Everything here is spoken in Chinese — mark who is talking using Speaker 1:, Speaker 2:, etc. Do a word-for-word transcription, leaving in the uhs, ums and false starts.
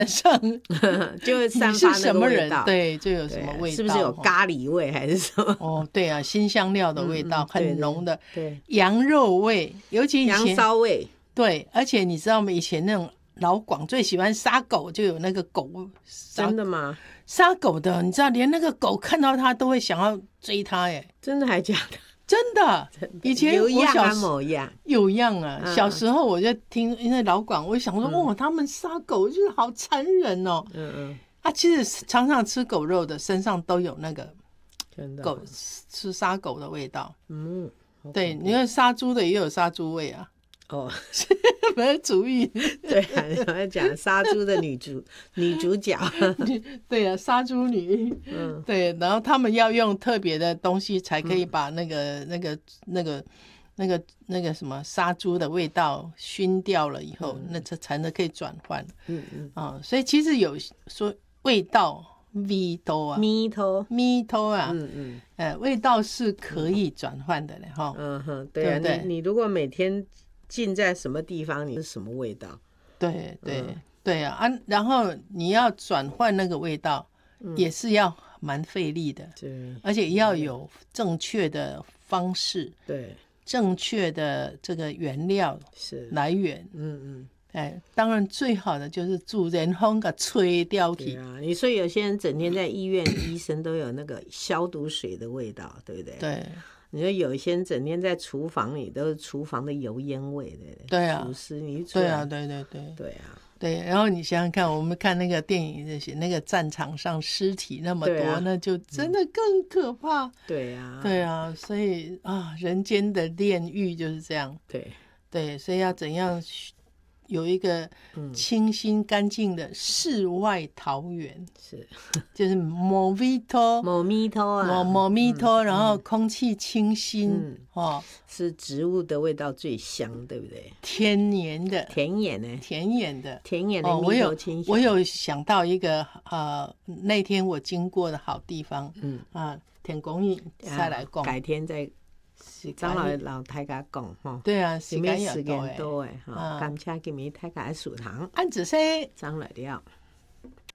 Speaker 1: 上
Speaker 2: 就会散
Speaker 1: 你是
Speaker 2: 发那
Speaker 1: 什么人，
Speaker 2: 个味道。
Speaker 1: 对，就有什么味道，
Speaker 2: 是不是有咖喱味还是什么？
Speaker 1: 哦，对啊，新香料的味道，
Speaker 2: 嗯嗯
Speaker 1: 很浓的，
Speaker 2: 对，
Speaker 1: 羊肉味，尤其以前
Speaker 2: 羊骚味，
Speaker 1: 对，而且你知道吗？以前那种老广最喜欢杀狗，就有那个狗杀
Speaker 2: 真的吗？
Speaker 1: 杀狗的，你知道，连那个狗看到它都会想要追它，哎，
Speaker 2: 真的还假的？
Speaker 1: 真的，以前
Speaker 2: 有样啊，
Speaker 1: 我小时
Speaker 2: 某样
Speaker 1: 有样啊，
Speaker 2: 嗯
Speaker 1: 小时候我就听，因为老广，我就想说，
Speaker 2: 嗯
Speaker 1: 哦，他们杀狗就是好残忍哦。
Speaker 2: 嗯嗯，
Speaker 1: 啊，其实常常吃狗肉的身上都有那个
Speaker 2: 真的
Speaker 1: 狗吃杀狗的味道。
Speaker 2: 嗯，好
Speaker 1: 对，
Speaker 2: 恐怖
Speaker 1: 你看杀猪的也有杀猪味啊，
Speaker 2: 哦，
Speaker 1: 没有主意。
Speaker 2: 对啊，我在讲杀猪的女主女主角，
Speaker 1: 对啊，杀猪女，
Speaker 2: 嗯
Speaker 1: 对，然后他们要用特别的东西才可以把那个、那个那个那个那个什么杀猪的味道熏掉了以后，那这才能可以转换。
Speaker 2: 嗯嗯，
Speaker 1: 啊、所以其实有说味道味道啊，
Speaker 2: 咪头，
Speaker 1: 味道啊，
Speaker 2: 嗯嗯
Speaker 1: 呃，味道是可以转换的嘞，哈、
Speaker 2: 嗯哼，对啊，
Speaker 1: 对不对
Speaker 2: 你你如果每天浸在什么地方，你是什么味道？
Speaker 1: 对对、
Speaker 2: 嗯
Speaker 1: 对啊啊，然后你要转换那个味道，
Speaker 2: 嗯
Speaker 1: 也是要蛮费力的，
Speaker 2: 对
Speaker 1: 而且要有正确的方式，
Speaker 2: 对
Speaker 1: 正确的这个原料
Speaker 2: 是，
Speaker 1: 来源。
Speaker 2: 嗯嗯，
Speaker 1: 哎，当然最好的就是主人风给吹掉去。
Speaker 2: 对啊，你说有些人整天在医院，医生都有那个消毒水的味道，对不对？
Speaker 1: 对
Speaker 2: 你说有些人整天在厨房里都是厨房的油烟味的，
Speaker 1: 对啊
Speaker 2: 厨师你一出
Speaker 1: 对啊，
Speaker 2: 来，
Speaker 1: 对对对
Speaker 2: 对啊，
Speaker 1: 对。然后你想想看，我们看那个电影，这些那个战场上尸体那么多，
Speaker 2: 对啊
Speaker 1: 那就真的更可怕。
Speaker 2: 对啊，
Speaker 1: 对啊，所以啊，人间的炼狱就是这样。
Speaker 2: 对，
Speaker 1: 对，所以要怎样有一个清新干净的世外桃源，
Speaker 2: 是
Speaker 1: 就是 Movito
Speaker 2: 某咪头啊，
Speaker 1: Movito，然后空气清新
Speaker 2: 嗯
Speaker 1: 哦，
Speaker 2: 是植物的味道最香，对不对？
Speaker 1: 天然的
Speaker 2: 田野呢？
Speaker 1: 甜眼的。
Speaker 2: 田野的
Speaker 1: 哦，我
Speaker 2: 蜜
Speaker 1: 有
Speaker 2: 头清香，
Speaker 1: 我有想到一个呃，那天我经过的好地方，
Speaker 2: 嗯
Speaker 1: 啊，天公园再来讲，
Speaker 2: 改天再
Speaker 1: 时
Speaker 2: 张老
Speaker 1: 间
Speaker 2: 老太家讲吼，
Speaker 1: 对啊，时
Speaker 2: 因
Speaker 1: 间
Speaker 2: 为时间
Speaker 1: 也多诶，
Speaker 2: 多诶，吼，
Speaker 1: 啊
Speaker 2: 感谢今日太家的食堂，
Speaker 1: 安子生。
Speaker 2: 张来了。